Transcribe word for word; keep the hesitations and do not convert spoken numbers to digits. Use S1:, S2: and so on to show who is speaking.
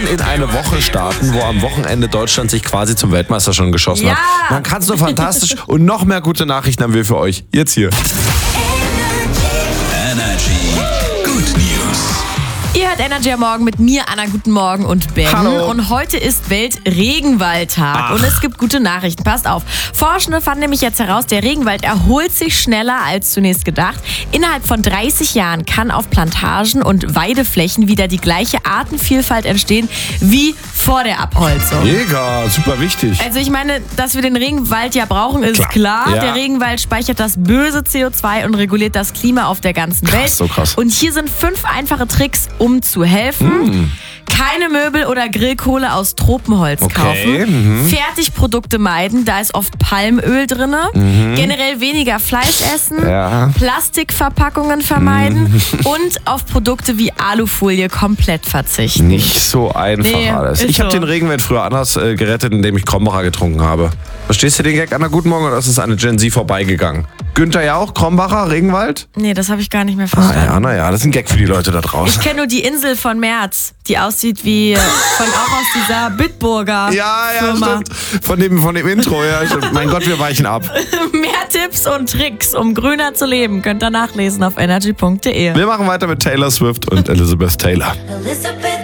S1: wollen in eine Woche starten, wo am Wochenende Deutschland sich quasi zum Weltmeister schon geschossen
S2: Ja.
S1: hat. Man kann es nur fantastisch und noch mehr gute Nachrichten haben wir für euch. Jetzt hier.
S3: Energy Good News.
S2: Ihr hört Energy am Morgen mit mir, Anna, guten Morgen und Ben.
S1: Hallo.
S2: Und heute ist Welt-Regenwald-Tag.
S1: Ach.
S2: Und es gibt gute Nachrichten. Passt auf. Forschende fanden nämlich jetzt heraus, der Regenwald erholt sich schneller als zunächst gedacht. Innerhalb von dreißig Jahren kann auf Plantagen und Weideflächen wieder die gleiche Artenvielfalt entstehen wie vor der Abholzung.
S1: Mega, super wichtig.
S2: Also ich meine, dass wir den Regenwald ja brauchen, ist klar.
S1: Klar. Ja.
S2: Der Regenwald speichert das böse C O zwei und reguliert das Klima auf der ganzen
S1: Krass,
S2: Welt.
S1: so krass.
S2: Und hier sind fünf einfache Tricks, um zu helfen.
S1: Mm.
S2: Keine Möbel oder Grillkohle aus Tropenholz
S1: Okay,
S2: kaufen.
S1: mhm.
S2: Fertigprodukte meiden, da ist oft Palmöl drin. Generell weniger Fleisch essen.
S1: Mhm. Ja. Mhm.
S2: Plastikverpackungen vermeiden. Und auf Produkte wie Alufolie komplett verzichten.
S1: Nicht so einfach
S2: Nee,
S1: alles.
S2: ist
S1: Ich habe
S2: so.
S1: den Regenwald früher anders äh, gerettet, indem ich Krombacher getrunken habe. Verstehst du den Gag, Anna? Guten Morgen, oder ist es eine Gen Z vorbeigegangen? Günther ja auch, Krombacher, Regenwald?
S2: Nee, das habe ich gar nicht mehr
S1: Ah
S2: verstanden.
S1: ja, naja, das ist ein Gag für die Leute da
S2: Ich
S1: draußen.
S2: kenne nur die Insel von Merz, die aussieht wie von auch aus dieser Bitburger
S1: Ja, ja,
S2: Firma.
S1: stimmt. Von dem, von dem Intro, ja, stimmt. Mein Gott, wir weichen ab.
S2: Mehr Tipps und Tricks, um grüner zu leben, könnt ihr nachlesen auf energy punkt de.
S1: Wir machen weiter mit Taylor Swift und Elizabeth Taylor.
S4: Elizabeth